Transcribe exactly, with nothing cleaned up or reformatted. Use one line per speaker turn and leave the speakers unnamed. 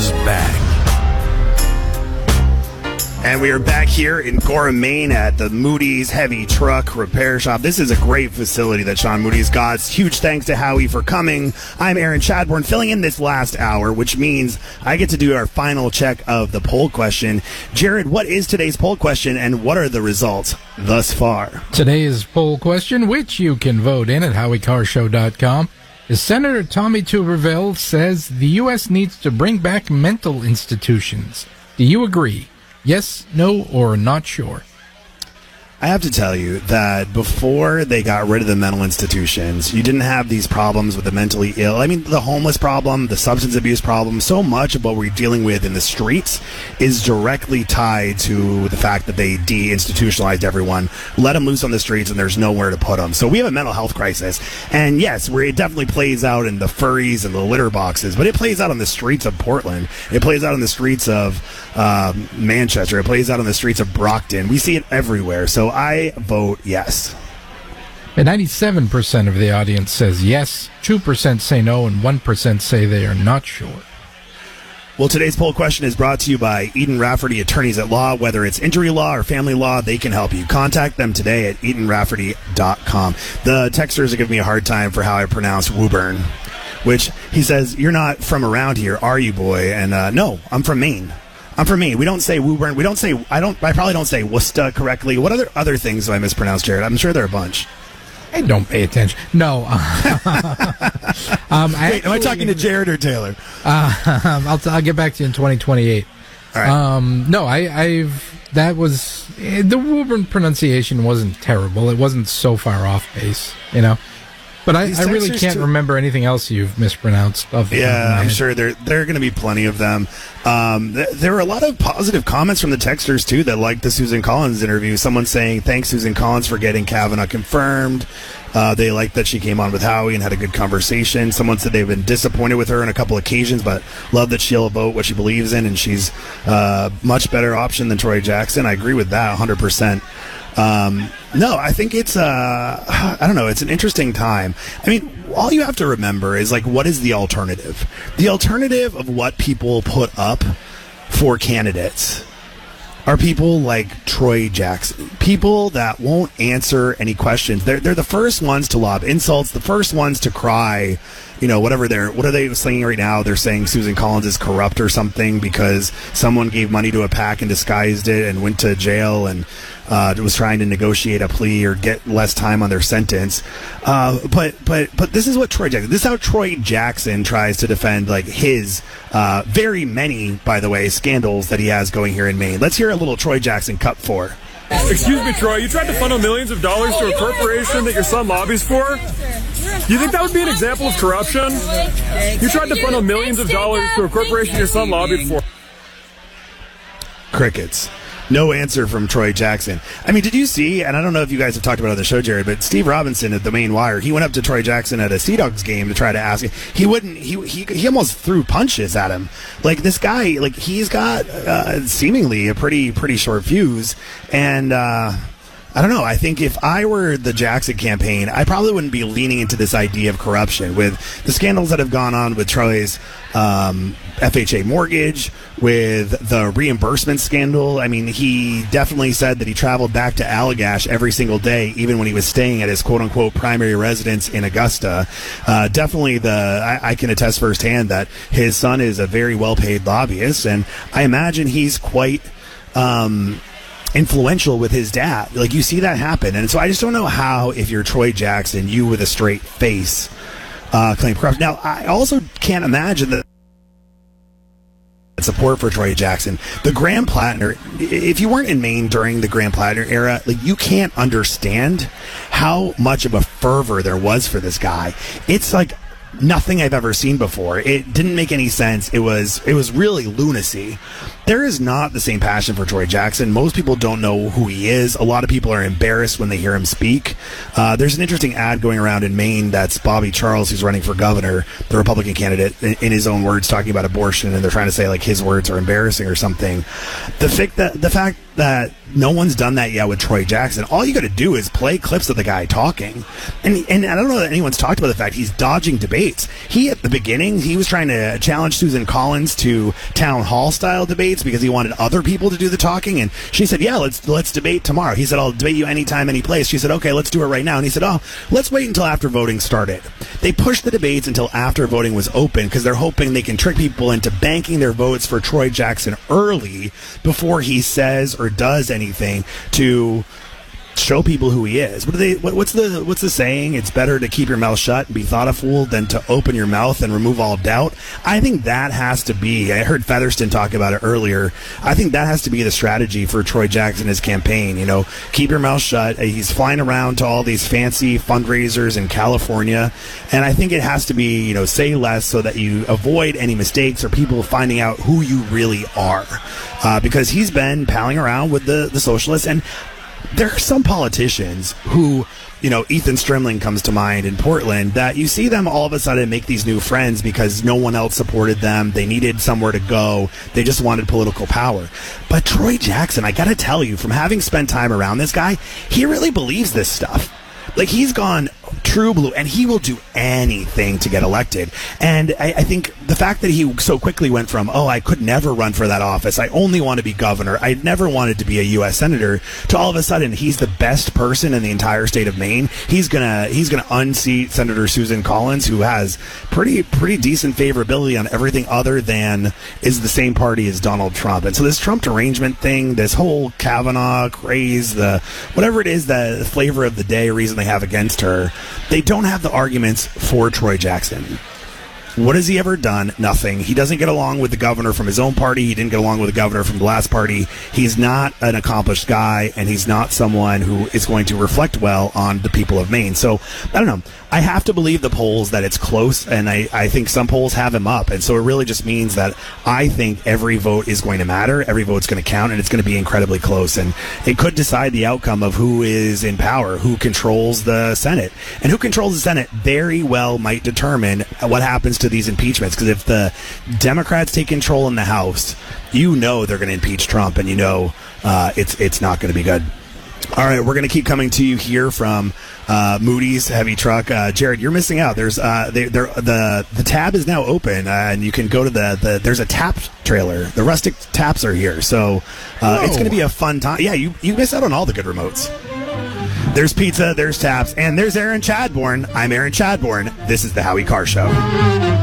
is back.
And we are back here in Gorham, Maine at the Moody's Heavy Truck Repair Shop. This is a great facility that Sean Moody's got. Huge thanks to Howie for coming. I'm Aaron Chadbourne, filling in this last hour, which means I get to do our final check of the poll question. Jared, what is today's poll question, and what are the results thus far?
Today's poll question, which you can vote in at howie car show dot com, is Senator Tommy Tuberville says the U S needs to bring back mental institutions. Do you agree? Yes, no, or not sure?
I have to tell you that before they got rid of the mental institutions, you didn't have these problems with the mentally ill. I mean, the homeless problem, the substance abuse problem, so much of what we're dealing with in the streets is directly tied to the fact that they de-institutionalized everyone, let them loose on the streets, and there's nowhere to put them. So we have a mental health crisis. And yes, where it definitely plays out in the furries and the litter boxes, but it plays out on the streets of Portland. It plays out on the streets of uh, Manchester. It plays out on the streets of Brockton. We see it everywhere. So I vote yes.
And ninety-seven percent of the audience says yes, two percent say no, and one percent say they are not sure.
Well, today's poll question is brought to you by Eden Rafferty Attorneys at Law. Whether it's injury law or family law, they can help you. Contact them today at eden rafferty dot com. The texters are giving me a hard time for how I pronounce Woburn, which he says, you're not from around here, are you, boy? And uh, no, I'm from Maine. I'm from Maine. We don't say Woburn. We don't say, I don't, I probably don't say Worcester correctly. What other other things do I mispronounce, Jared? I'm sure there are a bunch.
Hey, don't pay attention. No. um,
I Wait, am I talking to Jared or Taylor?
Uh, I'll, I'll get back to you in twenty twenty-eight.
All right.
Um, no, I, I've, that was, the Woburn pronunciation wasn't terrible. It wasn't so far off base, you know? But I, I really can't too. remember anything else you've mispronounced. Of
yeah, I'm sure there there are going to be plenty of them. Um, th- there were a lot of positive comments from the texters, too, that liked the Susan Collins interview. Someone saying, thanks, Susan Collins, for getting Kavanaugh confirmed. Uh, they liked that she came on with Howie and had a good conversation. Someone said they've been disappointed with her on a couple occasions, but love that she'll vote what she believes in, and she's a uh, much better option than Troy Jackson. I agree with that one hundred percent. Um, no, I think it's, uh, I don't know, it's an interesting time. I mean, all you have to remember is, like, what is the alternative? The alternative of what people put up for candidates are people like Troy Jackson, people that won't answer any questions. They're they're the first ones to lob insults, the first ones to cry, you know, whatever they're, what are they saying right now? They're saying Susan Collins is corrupt or something because someone gave money to a PAC and disguised it and went to jail and uh, was trying to negotiate a plea or get less time on their sentence. Uh, but but but this is what Troy Jackson, this is how Troy Jackson tries to defend, like, his uh, very many, by the way, scandals that he has going here in Maine. Let's hear a little Troy Jackson cut four.
Excuse me, Troy, you tried to funnel millions of dollars to a corporation that your son lobbies for? Do you think that would be an example of corruption? You tried to funnel millions of dollars to a corporation your son lobbied for.
Crickets. No answer from Troy Jackson. I mean, did you see, and I don't know if you guys have talked about it on the show, Jerry, but Steve Robinson at the Maine Wire, he went up to Troy Jackson at a Sea Dogs game to try to ask him. He wouldn't, he he, he almost threw punches at him. Like, this guy, like, he's got uh, seemingly a pretty, pretty short fuse, and, uh, I don't know. I think if I were the Jackson campaign, I probably wouldn't be leaning into this idea of corruption with the scandals that have gone on with Troy's um, F H A mortgage, with the reimbursement scandal. I mean, he definitely said that he traveled back to Allagash every single day, even when he was staying at his quote-unquote primary residence in Augusta. Uh, definitely, the I, I can attest firsthand that his son is a very well-paid lobbyist, and I imagine he's quite Um, influential with his dad. Like, you see that happen. And so I just don't know how, if you're Troy Jackson, you with a straight face uh, claim corruption. Now, I also can't imagine that support for Troy Jackson. The Graham Plattner, if you weren't in Maine during the Graham Plattner era, like, you can't understand how much of a fervor there was for this guy. It's like nothing I've ever seen before. It didn't make any sense. It was it was really lunacy. There is not the same passion for Troy Jackson. Most people don't know who he is. A lot of people are embarrassed when they hear him speak. Uh, there's an interesting ad going around in Maine that's Bobby Charles, who's running for governor, the Republican candidate, in, in his own words, talking about abortion, and they're trying to say, like, his words are embarrassing or something. The fact that the fact that no one's done that yet with Troy Jackson. All you got to do is play clips of the guy talking, and and I don't know that anyone's talked about the fact he's dodging debate. debates. He, at the beginning, he was trying to challenge Susan Collins to town hall style debates because he wanted other people to do the talking. And she said, yeah, let's let's debate tomorrow. He said, I'll debate you anytime, any place. She said, okay, let's do it right now. And he said, oh, let's wait until after voting started. They pushed the debates until after voting was open because they're hoping they can trick people into banking their votes for Troy Jackson early before he says or does anything to show people who he is. What do they? What, what's the what's the saying? It's better to keep your mouth shut and be thought a fool than to open your mouth and remove all doubt. I think that has to be. I heard Featherston talk about it earlier. I think that has to be the strategy for Troy Jackson, his campaign. You know, keep your mouth shut. He's flying around to all these fancy fundraisers in California, and I think it has to be, you know, say less so that you avoid any mistakes or people finding out who you really are, uh, because he's been palling around with the the socialists. And there are some politicians who, you know, Ethan Strimling comes to mind in Portland, that you see them all of a sudden make these new friends because no one else supported them. They needed somewhere to go. They just wanted political power. But Troy Jackson, I got to tell you, from having spent time around this guy, he really believes this stuff. Like, he's gone true blue, and he will do anything to get elected. And I, I think the fact that he so quickly went from, oh, I could never run for that office, I only want to be governor, I never wanted to be a U S senator, to all of a sudden he's the best person in the entire state of Maine. He's gonna he's gonna unseat Senator Susan Collins, who has pretty pretty decent favorability on everything other than is the same party as Donald Trump. And so this Trump derangement thing, this whole Kavanaugh craze, the whatever it is, the flavor of the day reason they have against her, they don't have the arguments for Troy Jackson. What has he ever done? Nothing. He doesn't get along with the governor from his own party. He didn't get along with the governor from the last party. He's not an accomplished guy, and he's not someone who is going to reflect well on the people of Maine. So, I don't know. I have to believe the polls that it's close, and I, I think some polls have him up. And so it really just means that I think every vote is going to matter. Every vote's going to count, and it's going to be incredibly close. And it could decide the outcome of who is in power, who controls the Senate. And who controls the Senate very well might determine what happens to these impeachments. Because if the Democrats take control in the House, you know they're going to impeach Trump, and you know uh, it's it's not going to be good. All right, we're going to keep coming to you here from uh, Moody's Heavy Truck. Uh, Jared, you're missing out. There's uh, they, the the tab is now open, uh, and you can go to the, the there's a tap trailer. The rustic taps are here, so uh, it's going to be a fun time. Yeah, you you miss out on all the good remotes. There's pizza, there's taps, and there's Aaron Chadbourne. I'm Aaron Chadbourne. This is the Howie Carr Show.